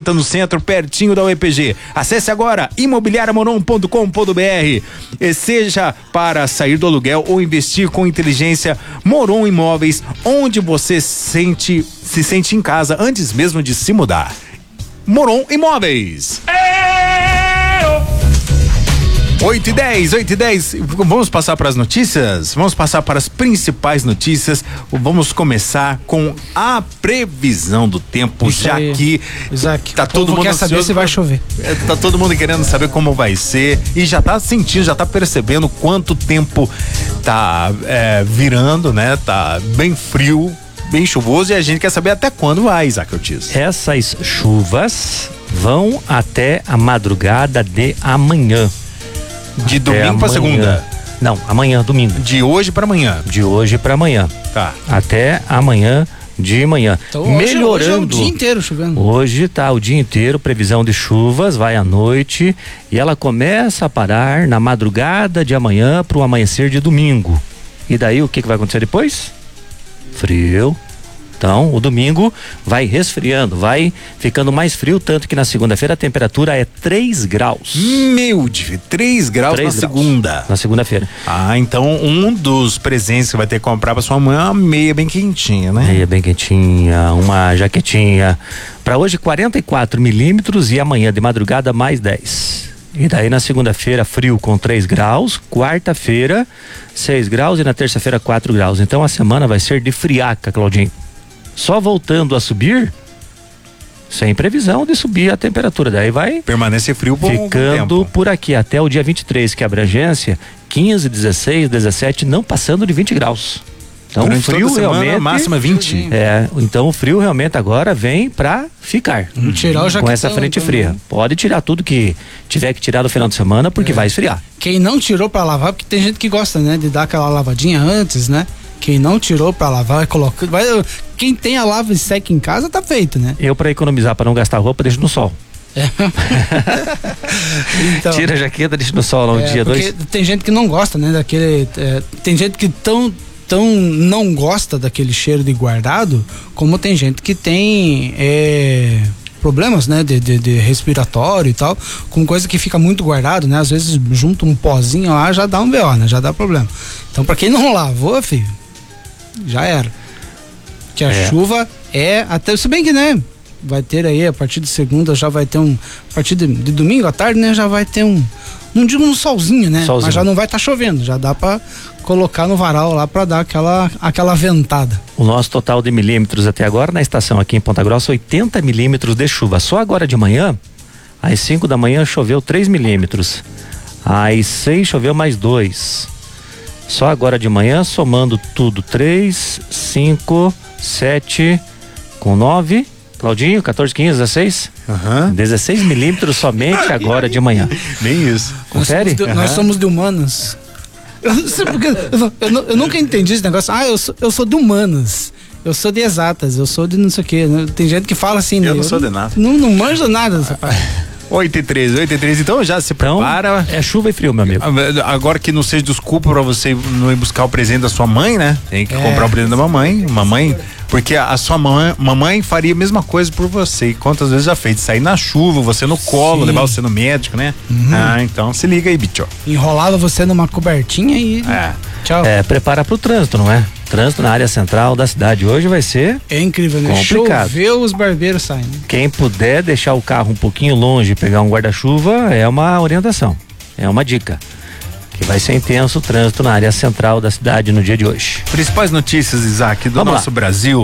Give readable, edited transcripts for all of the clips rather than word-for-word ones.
30, no centro, pertinho da UEPG. Acesse agora imobiliariamoron.com.br. E seja para sair do aluguel ou investir com inteligência, Moron Imóveis, onde você se sente em casa antes mesmo de se mudar. Moron Imóveis. 8h10. Vamos passar para as notícias? Vamos passar para as principais notícias. Vamos começar com a previsão do tempo, isso já aí. que Isaac, tá todo mundo quer saber se vai chover. Tá todo mundo querendo saber como vai ser e já tá sentindo, já tá percebendo quanto tempo tá virando, né? Tá bem frio, bem chuvoso, e a gente quer saber até quando vai, Isaac Ortiz. Essas chuvas vão até a madrugada de amanhã. De domingo para segunda? Não, amanhã, domingo. De hoje para amanhã? De hoje para amanhã. Tá. Até amanhã de manhã. Então, melhorando. Hoje é o dia inteiro chovendo. Hoje tá o dia inteiro, previsão de chuvas, vai à noite e ela começa a parar na madrugada de amanhã pro amanhecer de domingo. E daí o que vai acontecer depois? Frio. Então, o domingo vai resfriando, vai ficando mais frio, tanto que na segunda-feira a temperatura é 3 graus. 3 graus na segunda. Na segunda-feira. Ah, então um dos presentes que vai ter que comprar pra sua mãe é uma meia bem quentinha, né? Meia bem quentinha, uma jaquetinha. Pra hoje 44 milímetros e amanhã de madrugada mais 10. E daí na segunda-feira frio com 3 graus, quarta-feira 6 graus e na terça-feira 4 graus. Então a semana vai ser de friaca, Claudinho. Só voltando a subir, sem previsão de subir a temperatura. Daí vai permanecer frio por ficando por aqui até o dia 23, que é a abrangência 15, 16, 17, não passando de 20 graus. Então durante o frio toda realmente semana, máxima 20. Então o frio realmente agora vem pra ficar. Tirar o jaquetão, com essa frente fria. Pode tirar tudo que tiver que tirar no final de semana, porque vai esfriar. Quem não tirou pra lavar, porque tem gente que gosta, né, de dar aquela lavadinha antes, né? Quem não tirou pra lavar, quem tem a lava e seca em casa, tá feito, né? Eu, pra economizar, pra não gastar roupa, deixo no sol. Então, tira a jaqueta, deixa no sol lá um dia, porque tem gente que não gosta, né, daquele, tem gente que tão não gosta daquele cheiro de guardado, como tem gente que tem problemas, né, de respiratório e tal, com coisa que fica muito guardado, né, às vezes junta um pozinho lá, já dá um BO, né, já dá problema. Então pra quem não lavou, filho, já era. Que a chuva até, se bem que, né, vai ter aí, a partir de segunda já vai ter a partir de domingo à tarde, né, já vai ter não digo um solzinho, né, mas já não vai estar chovendo, já dá pra colocar no varal lá pra dar aquela ventada. O nosso total de milímetros até agora na estação aqui em Ponta Grossa, 80 milímetros de chuva. Só agora de manhã, às 5 da manhã choveu 3 milímetros, às 6 choveu mais 2. Só agora de manhã, somando tudo, 3, 5, 7, com 9, Claudinho, 14, 15, 16? 16 milímetros somente agora de manhã. Nem isso. Confere? Nós somos de humanas. Eu não sei porque, eu nunca entendi esse negócio. Eu sou de humanas. Eu sou de exatas, eu sou de não sei o que. Tem gente que fala assim, né? Eu não sou de nada. Não manjo nada dessa parte. 8h13, então já se prepara. É chuva e frio, meu amigo. Agora que não seja desculpa pra você não ir buscar o presente da sua mãe, né? Tem que comprar o presente da mamãe, porque a sua mamãe faria a mesma coisa por você. E quantas vezes já fez? Sair na chuva, você no colo, levar você no médico, né? Então se liga aí, bicho. Enrolava você numa cobertinha e tchau. Prepara pro trânsito, não é? Trânsito na área central da cidade hoje vai ser incrível, né? Complicado. Choveu, os barbeiros saem. Né? Quem puder deixar o carro um pouquinho longe e pegar um guarda-chuva é uma orientação, é uma dica. Que vai ser intenso o trânsito na área central da cidade no dia de hoje. Principais notícias, Isaac, do nosso Brasil.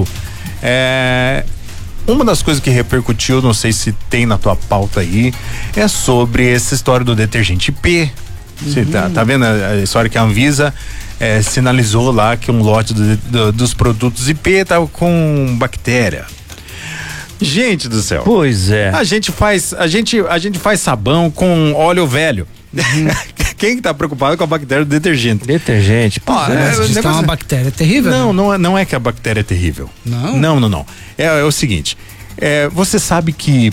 Uma das coisas que repercutiu, não sei se tem na tua pauta aí, é sobre essa história do detergente P. Você tá vendo a história que a Anvisa sinalizou lá que um lote dos produtos IP tava com bactéria. Gente do céu. Pois é. A gente faz sabão com óleo velho. Quem que tá preocupado com a bactéria do detergente? Mas é uma bactéria terrível? Não é que a bactéria é terrível. Não? Não. É o seguinte, você sabe que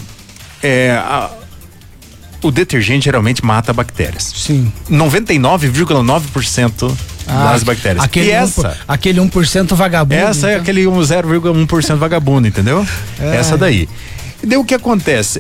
o detergente geralmente mata bactérias. Sim. 99,9% das bactérias. Aquele 1% vagabundo. Essa é aquele 0,1% vagabundo, entendeu? Essa daí. E daí o que acontece?